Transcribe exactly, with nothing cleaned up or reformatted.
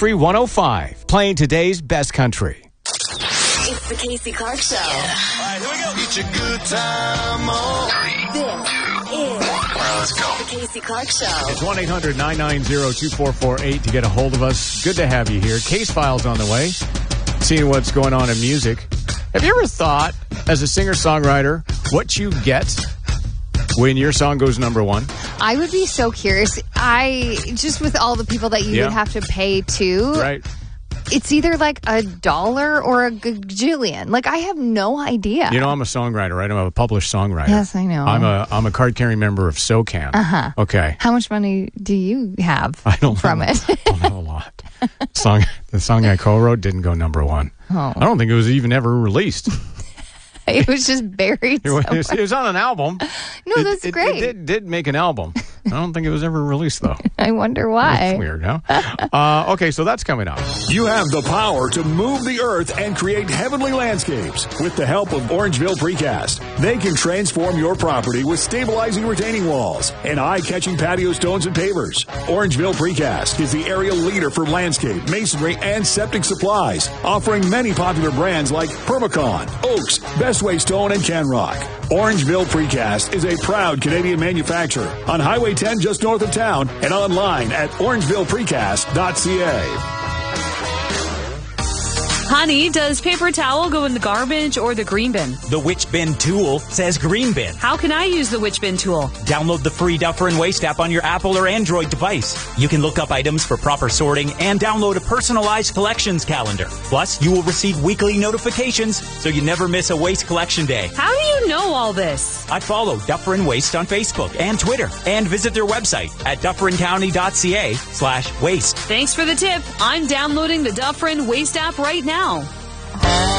Country one oh five, playing today's best country. It's the Casey Clark Show. All right, here we go. Get your good time on. This is All right, let's go. the Casey Clark Show. It's one eight hundred nine nine zero two four four eight to get a hold of us. Good to have you here. Case File's on the way. Seeing what's going on in music. Have you ever thought, as a singer-songwriter, what you get when your song goes number one? I would be so curious. I, just with all the people that you Yeah. would have to pay to, Right. it's either like a dollar or a gajillion. Like, I have no idea. You know, I'm a songwriter, right? I'm a published songwriter. Yes, I know. I'm a I'm a card-carrying member of SOCAN. Uh-huh. Okay. How much money do you have I don't from know. it? I don't know a lot. Song, the song I co-wrote didn't go number one. Oh. I don't think it was even ever released. It was just buried It was, somewhere. it was on an album. No, It- that's it, great. It did, did make an album. I don't think it was ever released, though. I wonder why. That's weird, huh? uh, okay, so that's coming up. You have the power to move the earth and create heavenly landscapes with the help of Orangeville Precast. They can transform your property with stabilizing retaining walls and eye-catching patio stones and pavers. Orangeville Precast is the area leader for landscape, masonry, and septic supplies, offering many popular brands like Permacon, Oaks, Bestway Stone, and Canrock. Orangeville Precast is a proud Canadian manufacturer on Highway ten just north of town and online at orangeville precast dot c a. Honey, does paper towel go in the garbage or the green bin? The Which Bin tool says green bin. How can I use the Which Bin tool? Download the free Duffer and Waste app on your Apple or Android device. You can look up items for proper sorting and download a personalized collections calendar. Plus, you will receive weekly notifications so you never miss a waste collection day. How do you know all this? I follow Duffer and Waste on Facebook and Twitter and visit their website at dufferin county dot c a slash waste. Thanks for the tip. I'm downloading the Duffer and Waste app right now.